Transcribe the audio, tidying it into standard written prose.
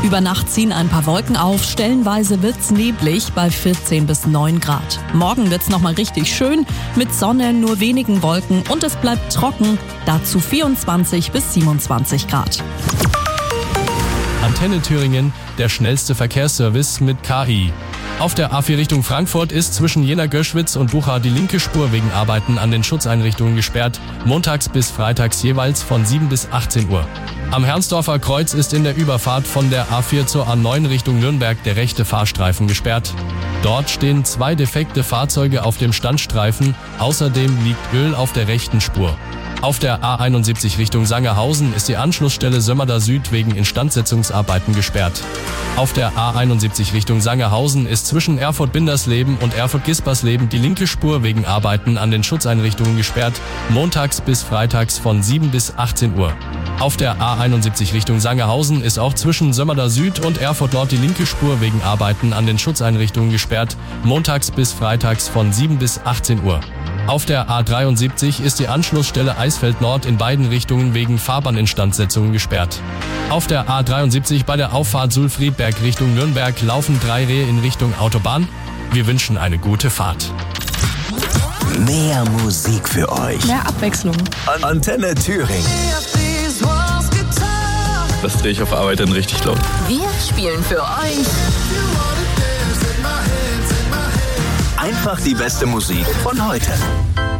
Über Nacht ziehen ein paar Wolken auf, stellenweise wird's neblig bei 14 bis 9 Grad. Morgen wird's nochmal richtig schön, mit Sonne, nur wenigen Wolken und es bleibt trocken, dazu 24 bis 27 Grad. Antenne Thüringen, der schnellste Verkehrsservice mit KI. Auf der A4 Richtung Frankfurt ist zwischen Jena-Göschwitz und Bucha die linke Spur wegen Arbeiten an den Schutzeinrichtungen gesperrt, montags bis freitags jeweils von 7 bis 18 Uhr. Am Herrnsdorfer Kreuz ist in der Überfahrt von der A4 zur A9 Richtung Nürnberg der rechte Fahrstreifen gesperrt. Dort stehen 2 defekte Fahrzeuge auf dem Standstreifen, außerdem liegt Öl auf der rechten Spur. Auf der A71 Richtung Sangerhausen ist die Anschlussstelle Sömmerda Süd wegen Instandsetzungsarbeiten gesperrt. Auf der A71 Richtung Sangerhausen ist zwischen Erfurt-Bindersleben und Erfurt-Gispersleben die linke Spur wegen Arbeiten an den Schutzeinrichtungen gesperrt, montags bis freitags von 7 bis 18 Uhr. Auf der A71 Richtung Sangerhausen ist auch zwischen Sömmerda Süd und Erfurt Nord die linke Spur wegen Arbeiten an den Schutzeinrichtungen gesperrt, montags bis freitags von 7 bis 18 Uhr. Auf der A73 ist die Anschlussstelle Eisfeld Nord in beiden Richtungen wegen Fahrbahninstandsetzungen gesperrt. Auf der A73 bei der Auffahrt Sulfriedberg Richtung Nürnberg laufen 3 Rehe in Richtung Autobahn. Wir wünschen eine gute Fahrt. Mehr Musik für euch. Mehr Abwechslung. Antenne Thüringen. Das drehe ich auf Arbeit dann richtig laut. Wir spielen für euch Einfach die beste Musik von heute.